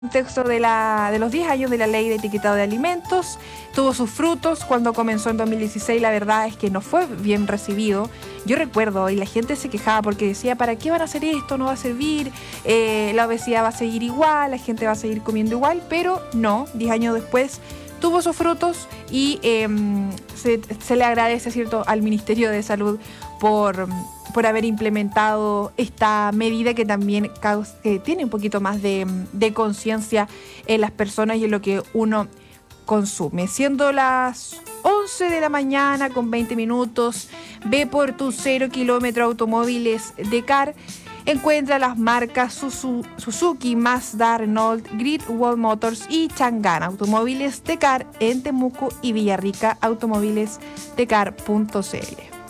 contexto de los 10 años de la ley de etiquetado de alimentos, tuvo sus frutos cuando comenzó en 2016. La verdad es que no fue bien recibido. Yo recuerdo, y la gente se quejaba porque decía, ¿para qué van a hacer esto? No va a servir, la obesidad va a seguir igual, la gente va a seguir comiendo igual, pero no, 10 años después tuvo sus frutos y se le agradece, ¿cierto?, al Ministerio de Salud por haber implementado esta medida que también tiene un poquito más de conciencia en las personas y en lo que uno consume. Siendo las 11 de la mañana con 20 minutos, ve por tu 0 kilómetro Automóviles Decar. Encuentra las marcas Suzuki, Mazda, Renault, Great Wall Motors y Chang'an. Automóviles Decar en Temuco y Villarrica, automóvilesdecar.cl.